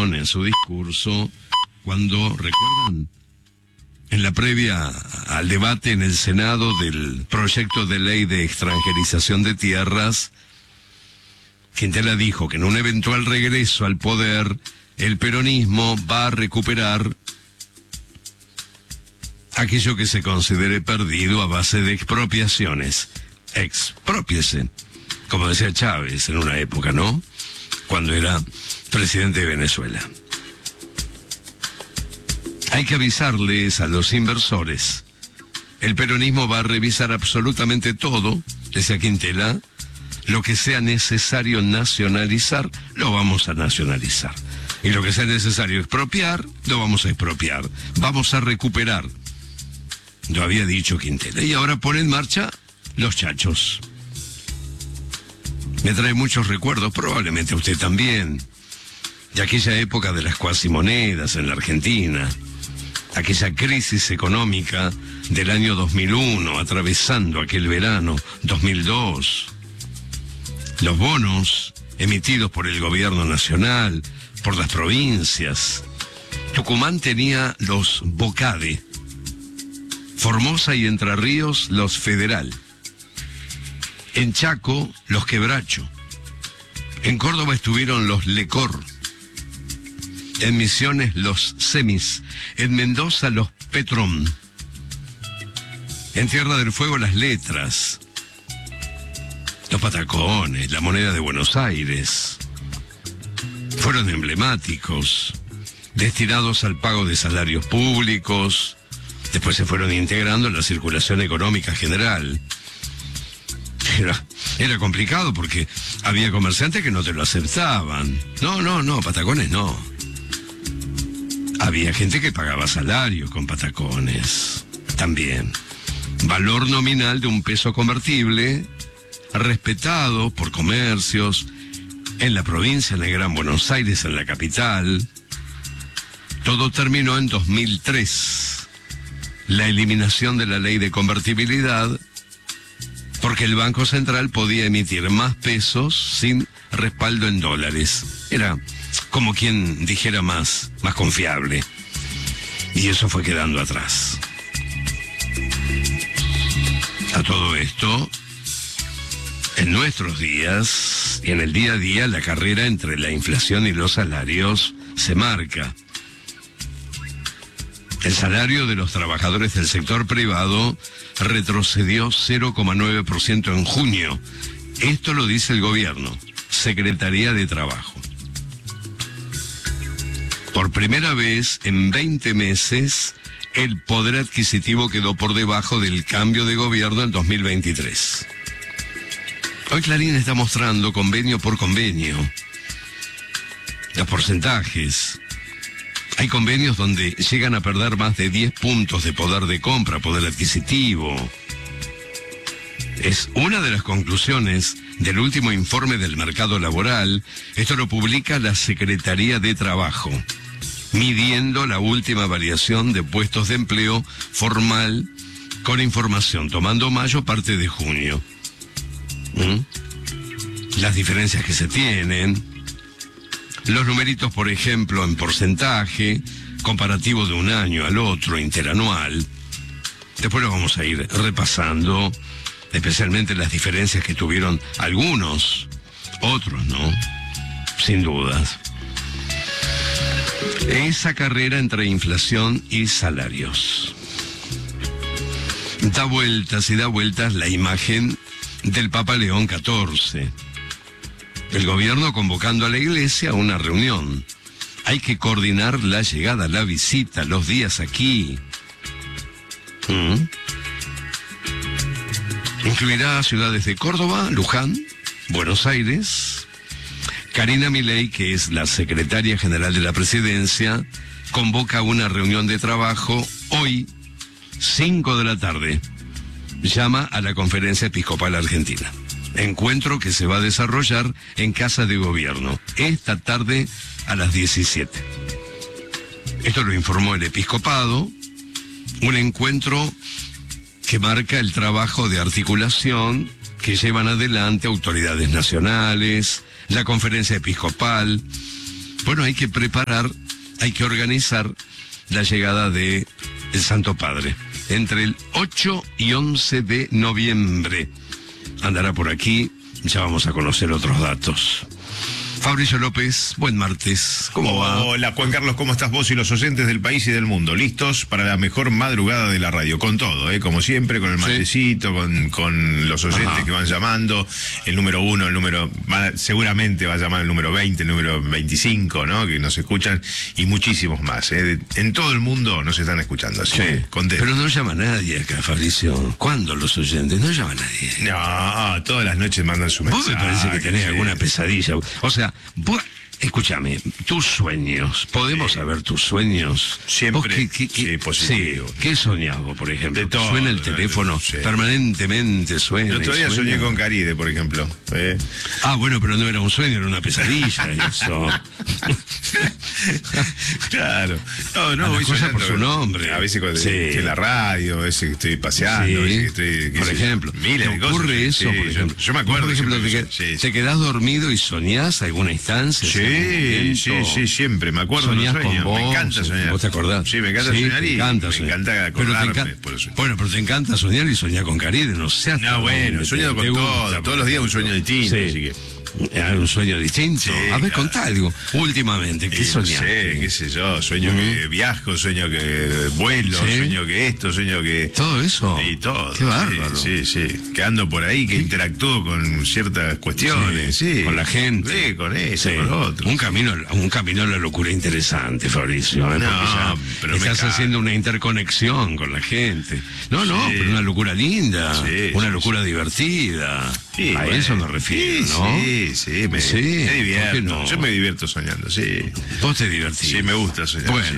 Perón en su discurso cuando, ¿recuerdan? En la previa al debate en el Senado del proyecto de ley de extranjerización de tierras, Quintela dijo que en un eventual regreso al poder, el peronismo va a recuperar aquello que se considere perdido a base de expropiaciones. Exprópiese, como decía Chávez en una época, ¿no? Cuando era presidente de Venezuela. Hay que avisarles a los inversores. El peronismo va a revisar absolutamente todo, decía Quintela. Lo que sea necesario nacionalizar, lo vamos a nacionalizar. Y lo que sea necesario expropiar, lo vamos a expropiar. Vamos a recuperar. Lo había dicho Quintela. Y ahora pone en marcha los chachos. Me trae muchos recuerdos, probablemente a usted también, de aquella época de las cuasimonedas en la Argentina, aquella crisis económica del año 2001, atravesando aquel verano 2002. Los bonos emitidos por el gobierno nacional, por las provincias. Tucumán tenía los Bocade, Formosa y Entre Ríos los Federal, en Chaco los Quebracho, en Córdoba estuvieron los Lecor, en Misiones los Semis, en Mendoza los Petrón, en Tierra del Fuego las Letras, los Patacones, la moneda de Buenos Aires. Fueron emblemáticos, destinados al pago de salarios públicos. Después se fueron integrando en la circulación económica general. Era complicado porque había comerciantes que no te lo aceptaban. No, Patacones no. Había gente que pagaba salarios con Patacones. También. Valor nominal de $1 convertible, respetado por comercios, en la provincia, en el Gran Buenos Aires, en la capital. Todo terminó en 2003. La eliminación de la ley de convertibilidad, porque el Banco Central podía emitir más pesos sin respaldo en dólares. Era como quien dijera más confiable. Y eso fue quedando atrás. A todo esto, en nuestros días y en el día a día, la carrera entre la inflación y los salarios se marca. El salario de los trabajadores del sector privado retrocedió 0,9% en junio. Esto lo dice el gobierno, Secretaría de Trabajo. Por primera vez en 20 meses, el poder adquisitivo quedó por debajo del cambio de gobierno en 2023. Hoy Clarín está mostrando convenio por convenio los porcentajes. Hay convenios donde llegan a perder más de 10 puntos de poder de compra, poder adquisitivo. Es una de las conclusiones del último informe del mercado laboral. Esto lo publica la Secretaría de Trabajo, midiendo la última variación de puestos de empleo formal con información, tomando mayo, parte de junio. Las diferencias que se tienen, los numeritos, por ejemplo, en porcentaje, comparativo de un año al otro, interanual. Después lo vamos a ir repasando, especialmente las diferencias que tuvieron algunos, otros no, sin dudas. Esa carrera entre inflación y salarios. Da vueltas y da vueltas la imagen del Papa León XIV. El gobierno convocando a la iglesia a una reunión. Hay que coordinar la llegada, la visita, los días aquí. Incluirá ciudades de Córdoba, Luján, Buenos Aires. Karina Milei, que es la secretaria general de la presidencia, convoca una reunión de trabajo hoy, 5 de la tarde. Llama a la Conferencia Episcopal Argentina. Encuentro que se va a desarrollar en Casa de Gobierno, esta tarde a las 17. Esto lo informó el Episcopado, un encuentro que marca el trabajo de articulación que llevan adelante autoridades nacionales, la Conferencia Episcopal, Bueno, hay que preparar, hay que organizar la llegada de el Santo Padre. Entre el 8 y 11 de noviembre. Andará por aquí, ya vamos a conocer otros datos. Fabricio López, buen martes, ¿cómo va? Hola Juan Carlos, ¿cómo estás vos y los oyentes del país y del mundo? ¿Listos para la mejor madrugada de la radio? Con todo, como siempre, con el matecito, con los oyentes que van llamando, el número 1, seguramente va a llamar el número 20, el número 25, ¿no? Que nos escuchan, y muchísimos más, En todo el mundo nos están escuchando, así que contento. Pero no llama nadie acá, Fabricio. ¿Cuándo los oyentes? No llama nadie. No, todas las noches mandan su mensaje. Vos me parece que tenés alguna pesadilla. O sea, vos, escúchame, tus sueños, ¿podemos saber tus sueños? Siempre, ¿Qué positivo. ¿Qué soñás vos, por ejemplo? De todo, ¿Suena el teléfono? Permanentemente suena. El otro día soñé con Caride, por ejemplo. Ah, bueno, pero no era un sueño, era una pesadilla eso. Claro. No, voy cosa por su nombre. A veces cuando estoy en la radio, a veces que estoy paseando, a veces que estoy... Por ejemplo, miles de cosas. ¿ocurre eso, por ejemplo? Yo me acuerdo. Por ejemplo, ¿te quedás dormido y soñás alguna instancia? Sí, siempre. Me acuerdo de los sueños. Con vos, me encanta soñar. ¿Vos te acordás? Sí, me encanta soñar y me encanta acordarme. Bueno, pero te encanta soñar y soñar con Caride, no seas... No, bueno, he soñado con todo. Todos los días un sueño distinto, así que... ¿Un sueño distinto? Sí, a ver, contá algo. Últimamente, ¿qué soñaste? No sé, qué sé yo, sueño que viajo, sueño que vuelo, sueño que esto, sueño que... ¿Todo eso? Y todo. Qué bárbaro. Sí. Que ando por ahí, que interactúo con ciertas cuestiones, con la gente. Sí, con eso, con lo otro. Un camino a la locura interesante, Fabricio. No, ya pero estás haciendo una interconexión con la gente. No, pero una locura linda, una locura divertida. Sí, a eso me refiero, ¿no? Sí, me divierto. No? Yo me divierto soñando, sí. ¿Vos te divertís? Sí, me gusta soñar. Bueno,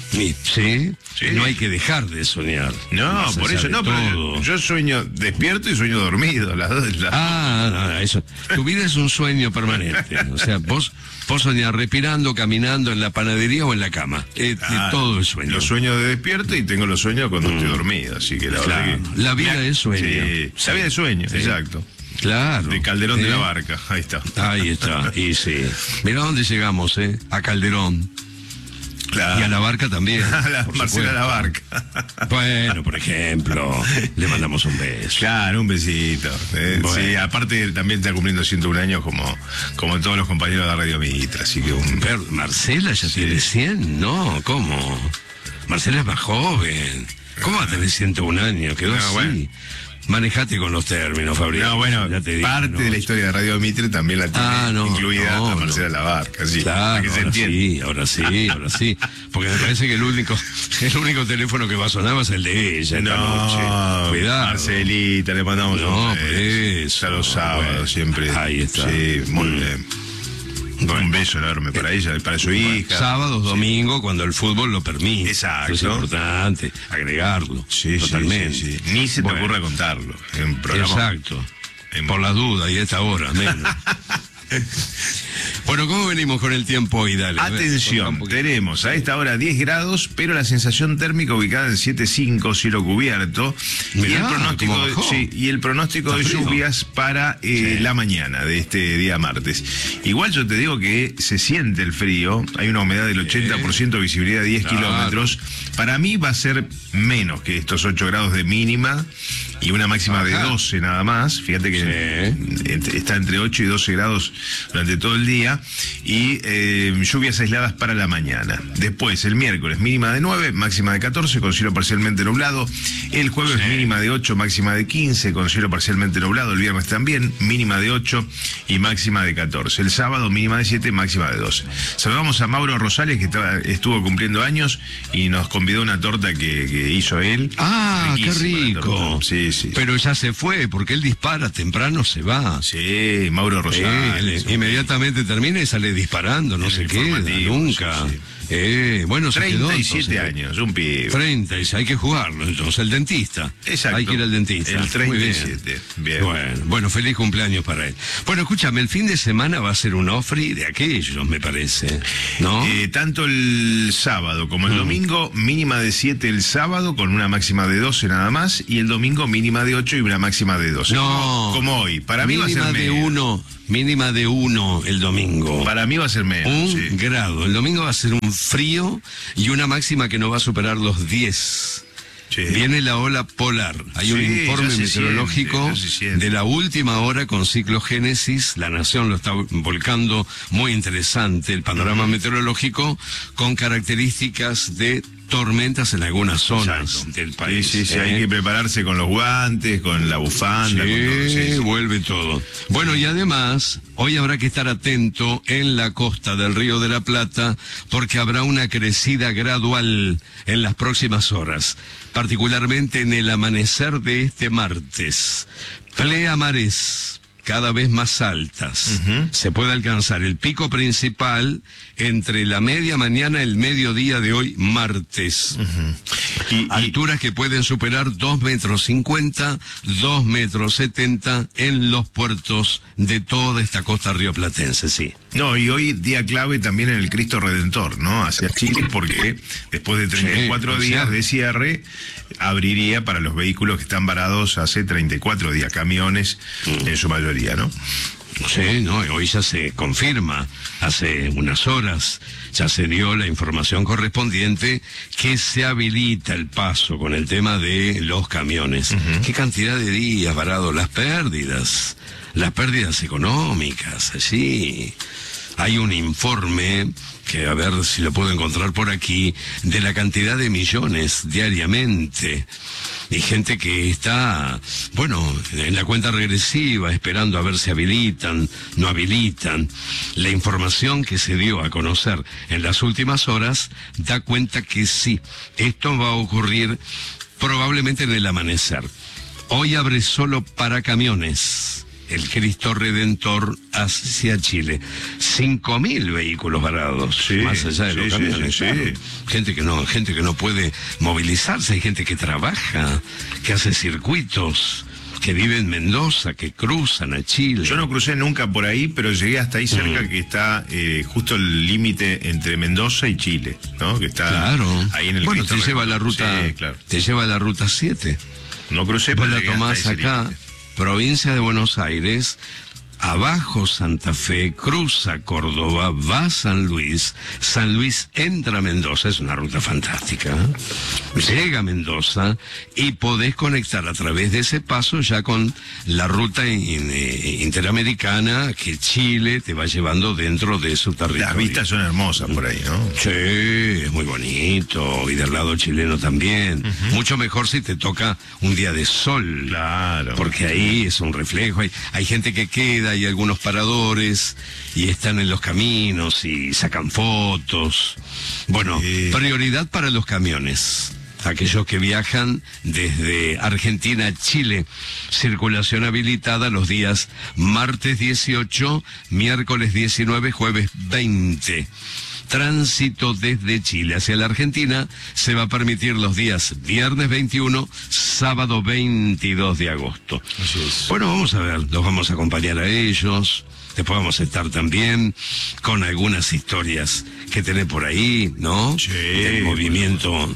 sí. No hay que dejar de soñar. No, por eso no, pero yo sueño despierto y sueño dormido, las dos. Eso. Tu vida es un sueño permanente. O sea, vos soñás respirando, caminando en la panadería o en la cama. Todo es sueño. Los sueños de despierto y tengo los sueños cuando estoy dormido, así que la verdad que... La vida es sueño. La vida es sueño, exacto. Claro. De Calderón de la Barca, ahí está. Y sí. Mirá dónde llegamos, a Calderón. Claro. Y a la Barca también. Marcela La Barca. Bueno, por ejemplo, le mandamos un beso. Claro, un besito. Bueno. Sí, aparte también está cumpliendo 101 años como todos los compañeros de Radio Mitra, así que Pero Marcela ya tiene 100, ¿no? ¿Cómo? Marcela es más joven. ¿Cómo va a tener 101 años? Quedó así. Bueno. Manejate con los términos, Fabricio. No, bueno, parte de la historia de Radio Mitre también la tiene incluida a Marcela La Barca, sí. Claro, que se entiende. ahora sí. Porque me parece que el único teléfono que va a sonar va a ser el de ella esta noche. Cuidado. Marcelita, le mandamos un beso. A los sábados siempre. Ahí está. Sí, muy bien. Un beso enorme para ella, para su hija. Sábados, domingo, cuando el fútbol lo permite. Exacto. Eso es importante, agregarlo. Totalmente. Sí. Ni se te ocurra contarlo en programa. Exacto. Por la duda y a esta hora, menos. Bueno, ¿cómo venimos con el tiempo hoy? Dale. Atención, tenemos a esta hora 10 grados, pero la sensación térmica ubicada en 7.5, cielo cubierto. Mirá, y el pronóstico de lluvias para la mañana de este día martes. Igual yo te digo que se siente el frío, hay una humedad del 80%, visibilidad de 10 kilómetros. Para mí va a ser menos que estos 8 grados de mínima y una máxima de 12 nada más. Fíjate que está entre 8 y 12 grados durante todo el día y lluvias aisladas para la mañana. Después, el miércoles, mínima de 9, máxima de 14, con cielo parcialmente nublado. El jueves, mínima de 8, máxima de 15, con cielo parcialmente nublado. El viernes también, mínima de 8 y máxima de 14. El sábado, mínima de 7, máxima de 12. Saludamos a Mauro Rosales, que estuvo cumpliendo años y nos convidó una torta que hizo él. Ah, qué rico. Sí. Pero ya se fue, porque él dispara temprano, se va. Sí, Mauro Rosales. Inmediatamente termina y sale disparando, no se queda nunca. Bueno, 37 años, un pibe. 30, hay que jugarlo, entonces, el dentista. Exacto. Hay que ir al dentista. El 37. Bien. Bueno, feliz cumpleaños para él. Bueno, escúchame, el fin de semana va a ser un ofri de aquellos, me parece, ¿no? Tanto el sábado como el domingo, mínima de 7 el sábado, con una máxima de 12 nada más, y el domingo mínima de 8 y una máxima de 12. No. Como hoy. Para mí va a ser mínima de 1. mínima de 1 el domingo. Para mí va a ser menos. 1 grado. El domingo va a ser un frío y una máxima que no va a superar los 10. Sí. Viene la ola polar. Hay un informe meteorológico de la última hora con ciclogénesis. La Nación lo está volcando. Muy interesante el panorama meteorológico con características de tormentas en algunas zonas del país. Sí, hay que prepararse con los guantes, con la bufanda. Sí, vuelve todo. Bueno, y además, hoy habrá que estar atento en la costa del Río de la Plata porque habrá una crecida gradual en las próximas horas, particularmente en el amanecer de este martes. Pleamárés cada vez más altas. Se puede alcanzar el pico principal entre la media mañana y el mediodía de hoy, martes. Alturas que pueden superar 2,50 m, 2,70 m en los puertos de toda esta costa rioplatense, sí. No, y hoy día clave también en el Cristo Redentor, ¿no? Hacia Chile, porque después de 34 días de cierre, abriría para los vehículos que están varados hace 34 días, camiones en su mayoría, ¿no? Sí, no, hoy ya se confirma, hace unas horas ya se dio la información correspondiente que se habilita el paso con el tema de los camiones. ¿Qué cantidad de días varados? Las pérdidas económicas, sí. Hay un informe que, a ver si lo puedo encontrar por aquí, de la cantidad de millones diariamente. Y gente que está, bueno, en la cuenta regresiva, esperando a ver si habilitan, no habilitan. La información que se dio a conocer en las últimas horas da cuenta que sí, esto va a ocurrir probablemente en el amanecer. Hoy abre solo para camiones el Cristo Redentor hacia Chile. 5.000 vehículos varados, más allá de los camiones. Claro. Gente que no puede movilizarse, hay gente que trabaja, que hace circuitos, que vive en Mendoza, que cruzan a Chile. Yo no crucé nunca por ahí, pero llegué hasta ahí cerca, que está justo el límite entre Mendoza y Chile, ¿no? Que está ahí en el Bueno, Cristo te lleva a la ruta, te lleva a la ruta 7. No crucé, pero la tomás acá. Límite. Provincia de Buenos Aires, abajo Santa Fe, cruza Córdoba, va a San Luis entra a Mendoza, es una ruta fantástica. Llega a Mendoza y podés conectar a través de ese paso ya con la ruta interamericana que Chile te va llevando dentro de su territorio. Las vistas son hermosas por ahí, ¿no? Sí, es muy bonito, y del lado chileno también. Mucho mejor si te toca un día de sol. Claro. Porque ahí es un reflejo, hay gente que queda, hay algunos paradores y están en los caminos y sacan fotos. Bueno, prioridad para los camiones. Aquellos que viajan desde Argentina a Chile, circulación habilitada los días martes 18, miércoles 19, jueves 20. Tránsito desde Chile hacia la Argentina se va a permitir los días viernes 21, sábado 22 de agosto. Así es. Bueno, vamos a ver, los vamos a acompañar a ellos. Después vamos a estar también con algunas historias que tenés por ahí, ¿no? Sí. Del movimiento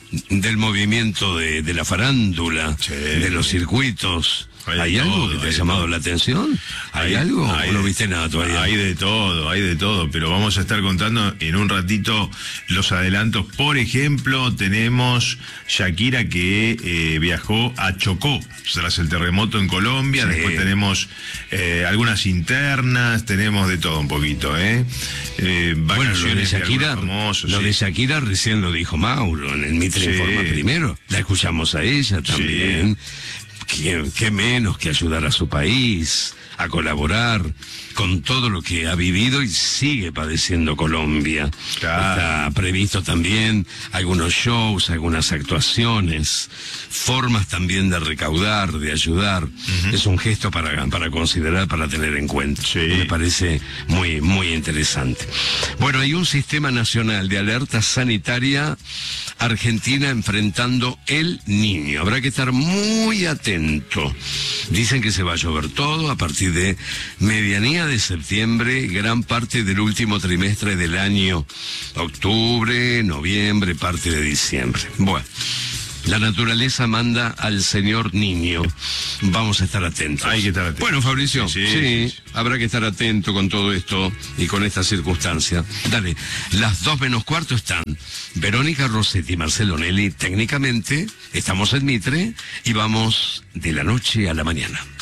de la farándula, de los circuitos. ¿Hay algo que te ha llamado la atención? ¿Hay algo? ¿O no viste nada todavía? Hay de todo, pero vamos a estar contando en un ratito los adelantos. Por ejemplo, tenemos Shakira que viajó a Chocó tras el terremoto en Colombia. Después tenemos algunas internas, tenemos de todo un poquito, Bueno, lo de Shakira recién lo dijo Mauro en el Mitre Informa primero. La escuchamos a ella también. ¿Qué menos que ayudar a su país, a colaborar con todo lo que ha vivido y sigue padeciendo Colombia? Claro. Está previsto también algunos shows, algunas actuaciones, formas también de recaudar, de ayudar. Es un gesto para considerar, para tener en cuenta. Me parece muy, muy interesante. Bueno, hay un sistema nacional de alerta sanitaria Argentina enfrentando el Niño. Habrá que estar muy atento. Dicen que se va a llover todo a partir de medianía de septiembre, gran parte del último trimestre del año, octubre, noviembre, parte de diciembre. Bueno, La naturaleza manda al señor niño. Vamos a estar atentos. Hay que estar atentos. Bueno, Fabricio, Sí. habrá que estar atento con todo esto y con esta circunstancia. Dale, las 2:15 están Verónica Rossetti y Marcelo Nelly. Técnicamente, estamos en Mitre y vamos de la noche a la mañana.